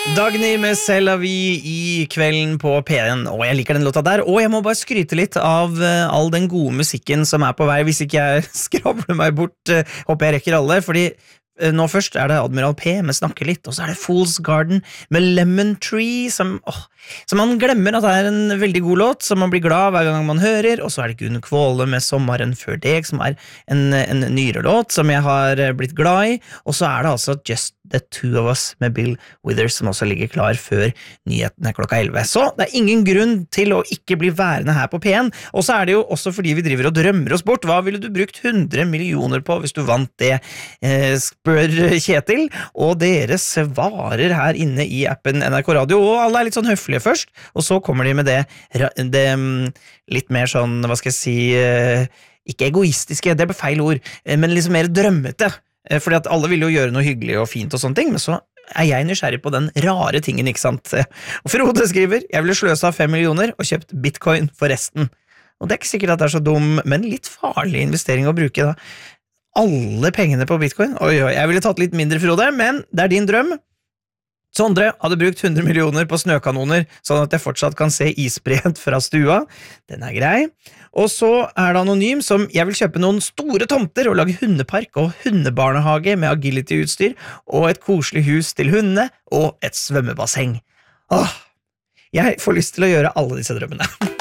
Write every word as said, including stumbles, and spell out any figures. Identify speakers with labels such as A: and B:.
A: Dagny med C'est la vie I kvelden på P en. Og jeg liker den låta der. Og jeg må bare skryte litt av uh, all den gode musikken som er på vei. Hvis ikke jeg skrabler meg bort, uh, håper jeg rekker alle. Fordi uh, nå først er det Admiral P med Snakke litt. Og så er det Fool's Garden med Lemon Tree som, åh, som man glemmer at det er en veldig god låt, som man blir glad hver gang man hører. Og så er det Gunn Kvåle med Sommeren før deg, som er en, en nyere låt som jeg har blitt glad I. Og så er det altså Just The Two of Us med Bill Withers, som også ligger klar før nyhetene klokka elleve. Så det er ingen grunn til å ikke bli værende her på P en. Og så er det jo også fordi vi driver og drømmer oss bort. Hva ville du brukt hundre millioner på hvis du vant det, eh, spør Kjetil. Og dere svarer her inne I appen N R K Radio, og alle er litt sånn høflige først, og så kommer de med det, det litt mer sånn, hva skal jeg si, eh, ikke egoistiske, det ble feil ord, men liksom mer drømmete. Fordi at alle vil jo gjøre noe hyggelig og fint og sånne ting, men så er jeg nysgjerrig på den rare tingen, ikke sant? Og Frode skriver, jeg ville sløse av fem millioner og kjøpt bitcoin for resten. Og det er ikke sikkert at det er så dum, men litt farlig investering å bruke da. Alle pengene på bitcoin? Oi, oi, jeg ville tatt litt mindre, Frode, men det er din drøm. Sondre hadde brukt hundre millioner på snøkanoner, sånn at jeg fortsatt kan se isbreet fra stua. Den er grei. Og så er det anonym som jeg vil kjøpe noen store tomter og lage hundepark og hundebarnehage med agility-utstyr og et koselig hus til hundene og et svømmebasseng. Åh, jeg får lyst til å gjøre alle disse drømmene.